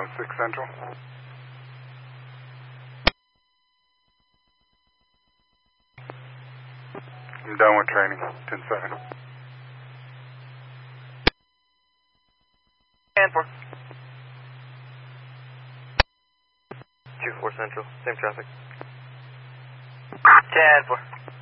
6 Central. I'm done with training. 10-7. And 4. 2-4 Central. Same traffic. 10-4.